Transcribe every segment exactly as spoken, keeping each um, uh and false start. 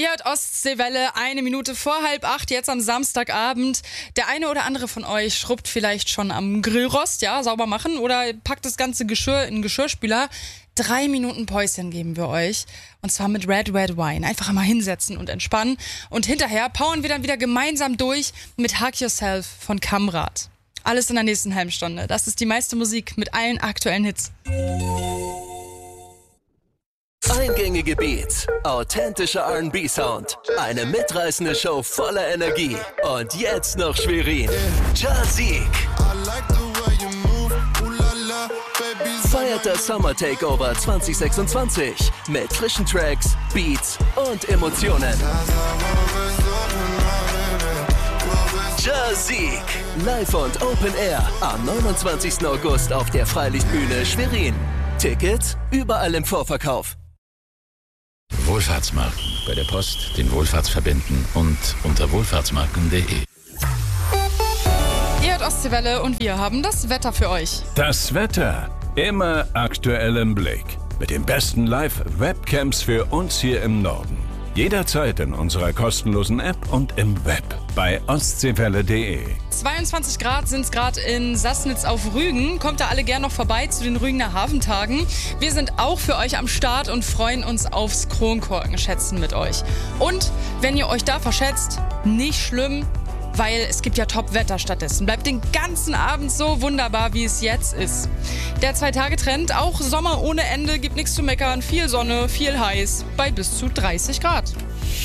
Ihr hört Ostseewelle, eine Minute vor halb acht, jetzt am Samstagabend. Der eine oder andere von euch schrubbt vielleicht schon am Grillrost, ja, sauber machen oder packt das ganze Geschirr in den Geschirrspüler. Drei Minuten Päuschen geben wir euch. Und zwar mit Red Red Wine. Einfach mal hinsetzen und entspannen. Und hinterher powern wir dann wieder gemeinsam durch mit Hug Yourself von Kamrat. Alles in der nächsten halben Stunde. Das ist die meiste Musik mit allen aktuellen Hits. Eingängige Beats, authentischer R and B-Sound, eine mitreißende Show voller Energie und jetzt noch Schwerin. Jazik feiert das Summer Takeover zwanzig sechsundzwanzig mit frischen Tracks, Beats und Emotionen. Jazik, live und Open Air am neunundzwanzigsten August auf der Freilichtbühne Schwerin. Tickets überall im Vorverkauf. Wohlfahrtsmarken. Bei der Post den Wohlfahrtsverbänden und unter wohlfahrtsmarken punkt de. Ihr hört Ostseewelle und wir haben das Wetter für euch. Das Wetter immer aktuell im Blick. Mit den besten Live-Webcams für uns hier im Norden. Jederzeit in unserer kostenlosen App und im Web bei ostseewelle punkt de. zweiundzwanzig Grad sind es gerade in Sassnitz auf Rügen. Kommt da alle gern noch vorbei zu den Rügener Hafentagen. Wir sind auch für euch am Start und freuen uns aufs Kronkorkenschätzen mit euch. Und wenn ihr euch da verschätzt, nicht schlimm, weil es gibt ja Top-Wetter stattdessen. Bleibt den ganzen Abend so wunderbar, wie es jetzt ist. Der Zwei-Tage-Trend, auch Sommer ohne Ende, gibt nichts zu meckern. Viel Sonne, viel heiß, bei bis zu dreißig Grad.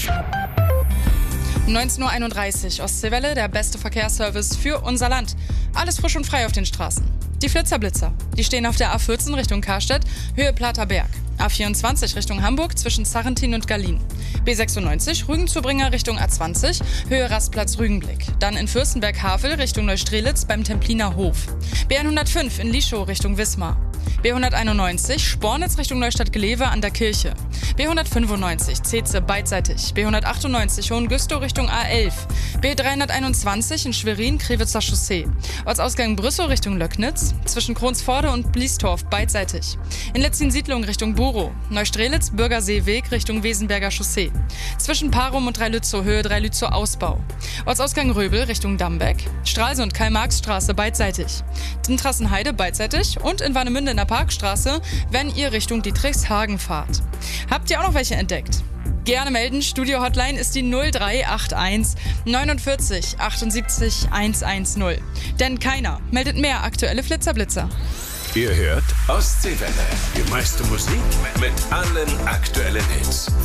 neunzehn Uhr einunddreißig, Ostseewelle, der beste Verkehrsservice für unser Land. Alles frisch und frei auf den Straßen. Die Flitzer-Blitzer, die stehen auf der A vierzehn Richtung Karstedt, Höhe Platterberg. A vierundzwanzig Richtung Hamburg zwischen Sarrentin und Gallien. B sechsundneunzig Rügen-Zubringer Richtung A zwanzig, Höhe Rastplatz Rügenblick. Dann in Fürstenberg-Havel Richtung Neustrelitz beim Templiner Hof. B hundertfünf in Lischow Richtung Wismar. B hunderteinundneunzig Spornitz Richtung Neustadt-Glewe an der Kirche. B hundertfünfundneunzig Zeze beidseitig. B hundertachtundneunzig Hohengüstow Richtung A elf. B dreihunderteinundzwanzig in Schwerin Krewitzer Chaussee. Ortsausgang Brüssow Richtung Löcknitz. Zwischen Kronsforde und Bliestorf beidseitig. In Letzin-Siedlung Richtung Buro. Neustrelitz Bürgerseeweg Richtung Wesenberger Chaussee. Zwischen Parum und Dreilützow Höhe Dreilützow Ausbau. Ortsausgang Röbel Richtung Dambeck. Stralsund Karl-Marx-Straße beidseitig. Dintrassenheide beidseitig und in Warnemünde in der Parkstraße, wenn ihr Richtung Dietrichshagen fahrt. Habt ihr auch noch welche entdeckt? Gerne melden. Studio-Hotline ist die null drei acht eins neunundvierzig achtundsiebzig hundertzehn. Denn keiner meldet mehr aktuelle Flitzerblitzer. Ihr hört Ostseewelle. Die meiste Musik mit allen aktuellen Hits.